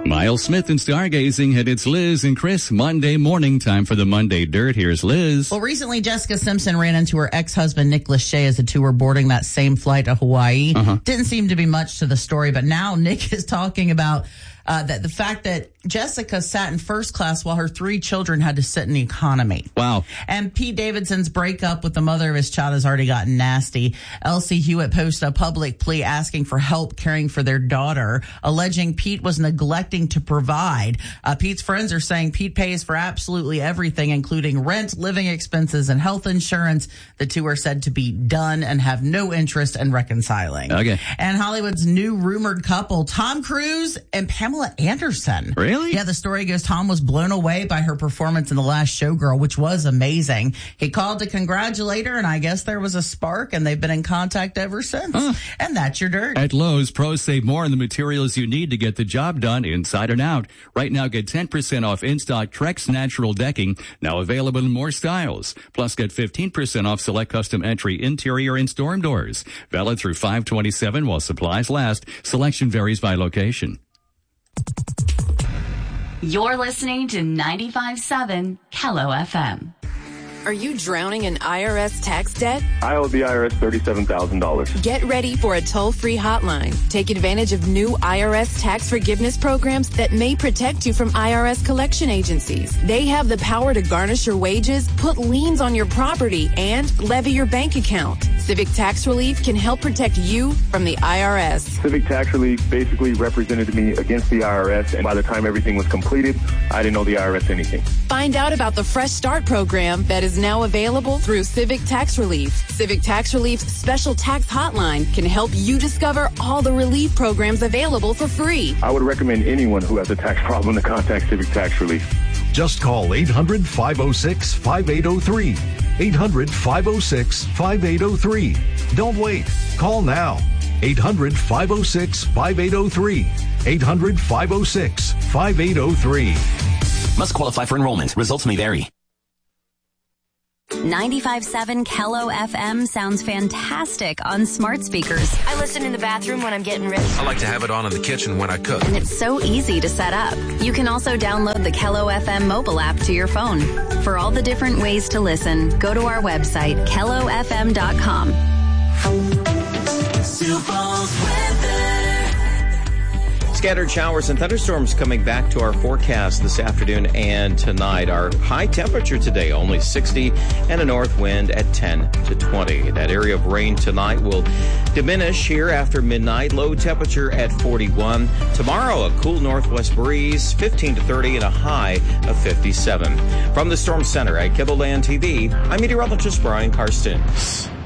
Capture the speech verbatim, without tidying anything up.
Miles Smith and Stargazing had its Liz and Chris Monday morning. Time for the Monday Dirt. Here's Liz. Well, recently Jessica Simpson ran into her ex-husband Nick Lachey as the two were boarding that same flight to Hawaii. Uh-huh. Didn't seem to be much to the story, but now Nick is talking about uh, that the fact that Jessica sat in first class while her three children had to sit in economy. Wow. And Pete Davidson's breakup with the mother of his child has already gotten nasty. Elsie Hewitt posted a public plea asking for help caring for their daughter, alleging Pete was neglecting to provide. Uh, Pete's friends are saying Pete pays for absolutely everything, including rent, living expenses, and health insurance. The two are said to be done and have no interest in reconciling. Okay. And Hollywood's new rumored couple, Tom Cruise and Pamela Anderson. Really? Yeah, the story goes Tom was blown away by her performance in The Last Showgirl, which was amazing. He called to congratulate her, and I guess there was a spark, and they've been in contact ever since. Huh. And that's your dirt. At Lowe's, pros save more on the materials you need to get the job done inside and out. Right now, get ten percent off in-stock Trex Natural Decking, now available in more styles. Plus, get fifteen percent off select custom entry interior and storm doors. Valid through five twenty-seven while supplies last. Selection varies by location. You're listening to ninety-five point seven Kello F M. Are you drowning in I R S tax debt? I owe the I R S thirty-seven thousand dollars. Get ready for a toll-free hotline. Take advantage of new I R S tax forgiveness programs that may protect you from I R S collection agencies. They have the power to garnish your wages, put liens on your property, and levy your bank account. Civic Tax Relief can help protect you from the I R S. Civic Tax Relief basically represented me against the I R S, and by the time everything was completed, I didn't owe the I R S anything. Find out about the Fresh Start program that is now available through Civic Tax Relief. Civic Tax Relief's special tax hotline can help you discover all the relief programs available for free. I would recommend anyone who has a tax problem to contact Civic Tax Relief. Just call eight hundred, five oh six, five eight oh three. eight hundred, five oh six, five eight oh three. Don't wait. Call now. eight hundred, five oh six, five eight oh three. eight hundred, five oh six, five eight oh three. Must qualify for enrollment. Results may vary. ninety-five point seven Kello F M sounds fantastic on smart speakers. I listen in the bathroom when I'm getting ready. I like to have it on in the kitchen when I cook. And it's so easy to set up. You can also download the Kello F M mobile app to your phone. For all the different ways to listen, go to our website, kello f m dot com. Scattered showers and thunderstorms coming back to our forecast this afternoon and tonight. Our high temperature today, only sixty, and a north wind at ten to twenty. That area of rain tonight will diminish here after midnight. Low temperature at forty-one. Tomorrow, a cool northwest breeze, fifteen to thirty, and a high of fifty-seven. From the Storm Center at KYBBLELAND T V, I'm meteorologist Brian Karstens.